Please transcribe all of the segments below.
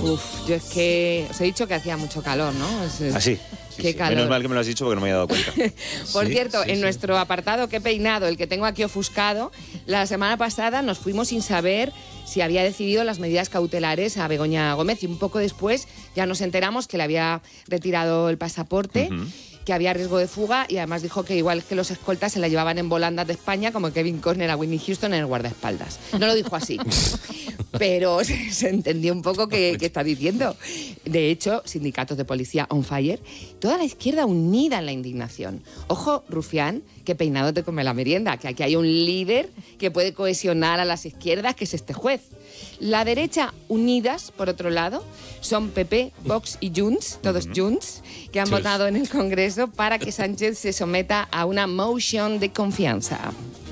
Yo es que os he dicho que hacía mucho calor, ¿no? Así. Qué calor. Menos mal que me lo has dicho porque no me había dado cuenta. Por cierto, en nuestro apartado Qué peinado, el que tengo aquí ofuscado, la semana pasada nos fuimos sin saber si había decidido las medidas cautelares a Begoña Gómez y un poco después ya nos enteramos que le había retirado el pasaporte, que había riesgo de fuga y además dijo que igual que los escoltas se la llevaban en volandas de España como Kevin Costner a Whitney Houston en el guardaespaldas. No lo dijo así, pero se entendió un poco qué está diciendo. De hecho, sindicatos de policía on fire, toda la izquierda unida en la indignación. Ojo, Rufián, que peinado te come la merienda, que aquí hay un líder que puede cohesionar a las izquierdas, que es este juez. La derecha unidas, por otro lado, son PP, Vox y Junts, todos Junts, que han votado en el Congreso para que Sánchez se someta a una motion de confianza.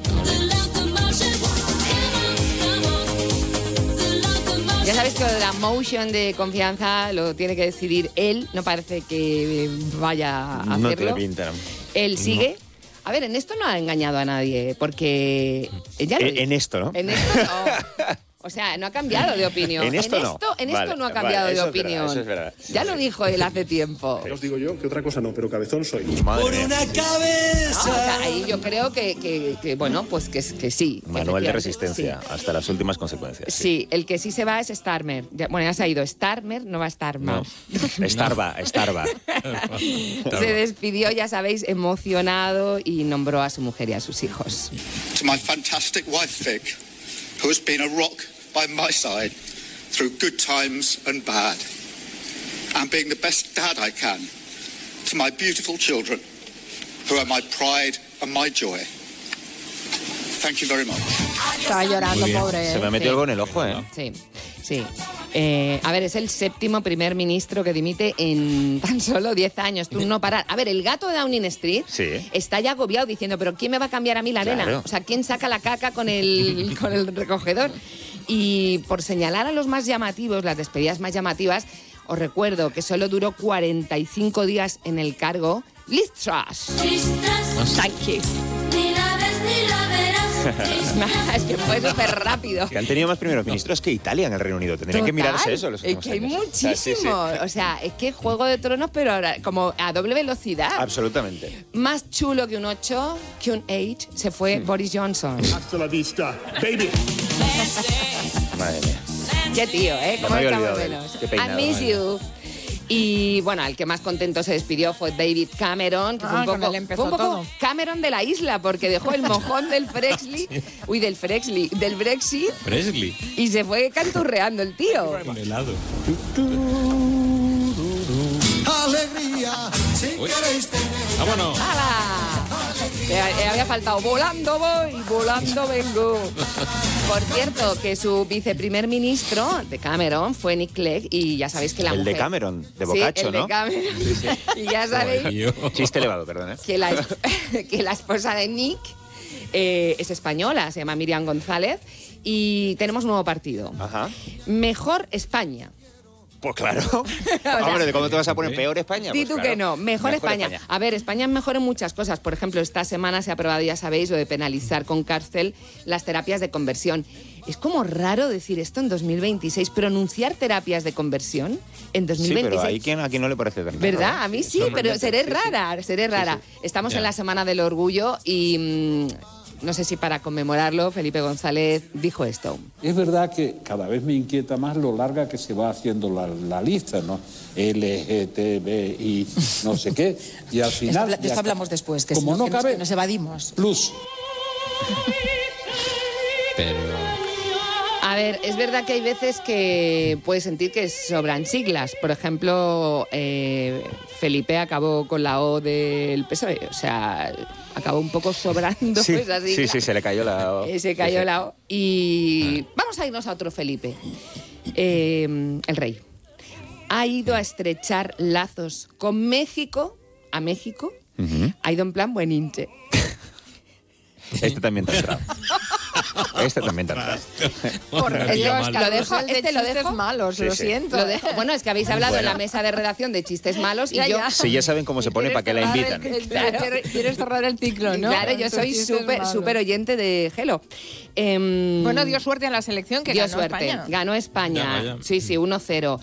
Ya sabéis que la motion de confianza lo tiene que decidir él, no parece que vaya a hacerlo. No te pinta. Él sigue. A ver, en esto no ha engañado a nadie, porque... En esto, ¿no? En esto no. O sea, no ha cambiado de opinión. En esto no. En esto no ha cambiado de opinión. Eso es verdad. Ya lo dijo él hace tiempo. Os digo yo que otra cosa no, pero cabezón soy. Por una cabeza. No, o sea, ahí yo creo que bueno, pues que sí. Manual de resistencia, hasta las últimas consecuencias. Sí, el que sí se va es Starmer. Ya se ha ido Starmer, no va a estar más. No. Starba. Se despidió, ya sabéis, emocionado y nombró a su mujer y a sus hijos. To my fantastic wife Vic, who has been a rock by my side through good times and bad, and being the best dad I can to my beautiful children, who are my pride and my joy. Thank you very much. Estaba llorando, pobre. Se me metió algo en el ojo, ¿eh? Sí. A ver, es el 7º primer ministro que dimite en tan solo 10 años. Tú no parar. A ver, el gato de Downing Street está ya agobiado diciendo, pero ¿quién me va a cambiar a mí la arena? O sea, ¿quién saca la caca con el recogedor? Y por señalar a los más llamativos, las despedidas más llamativas, os recuerdo que solo duró 45 días en el cargo Liz Truss. Thank you. Es que fue súper rápido. Que han tenido más primeros ministros que Italia en el Reino Unido. Tendrían que mirarse eso los últimos años. Es que hay años. muchísimo. O sea, es que Juego de Tronos, pero ahora como a doble velocidad. Absolutamente. Más chulo que un 8, que un 8, se fue Boris Johnson. Hasta la vista, baby. Madre mía. Qué tío, ¿eh? No ¿Cómo me había estamos olvidado menos? Qué peinado, I miss you. Y bueno, el que más contento se despidió fue David Cameron, que fue un poco Cameron de la isla, porque dejó el mojón del Brexit, y se fue canturreando el tío. Un helado. Alegría, si queréis tener. ¡Vámonos! ¡Hala! Había faltado volando voy, volando vengo. Por cierto, que su viceprimer ministro de Cameron fue Nick Clegg y ya sabéis que la mujer... El de Cameron, de Boccaccio, ¿no? Sí, el de Cameron. Y ya sabéis... Chiste elevado, perdón, ¿eh? Que la esposa de Nick es española, se llama Miriam González y tenemos nuevo partido. Ajá. Mejor España. Pues claro. Hombre, ¿de cómo te vas a poner peor España? Di Pues tú claro. que no. Mejor España. A ver, España es mejor en muchas cosas. Por ejemplo, esta semana se ha aprobado, ya sabéis, lo de penalizar con cárcel las terapias de conversión. Es como raro decir esto en 2026, pronunciar terapias de conversión en 2026. Sí, pero a quien no le parece tan raro. ¿Verdad? A mí sí, pero seré rara. Estamos en la Semana del Orgullo y... no sé si para conmemorarlo, Felipe González dijo esto. Es verdad que cada vez me inquieta más lo larga que se va haciendo la lista, ¿no? LGTBI, no sé qué. Y al final... De esto hablamos después, que como si no cabe, que nos evadimos. Plus. Pero... A ver, es verdad que hay veces que puedes sentir que sobran siglas. Por ejemplo, Felipe acabó con la O del PSOE. O sea, acabó un poco sobrando esa sigla. Sí, se le cayó la O. Se cayó la O. Y vamos a irnos a otro Felipe. El rey. Ha ido a estrechar lazos con México, a México. Ha ido en plan buen hinche. Este también te ha entrado. Por Dios, lo dejo. Este lo dejo malos, lo siento. Lo dejo. Bueno, es que habéis hablado en la mesa de redacción de chistes malos y yo... Sí, ya saben cómo se pone, para que la invitan. Quieres cerrar el ciclo, ¿no? Claro, yo soy súper oyente de Gelo. Bueno, dio suerte en la selección que ganó España. Ganó España. Sí, 1-0.